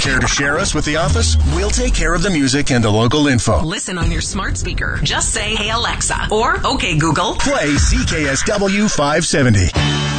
Care to share us with the office? We'll take care of the music and the local info. Listen on your smart speaker. Just say, "Hey Alexa," or "Okay Google." Play CKSW 570.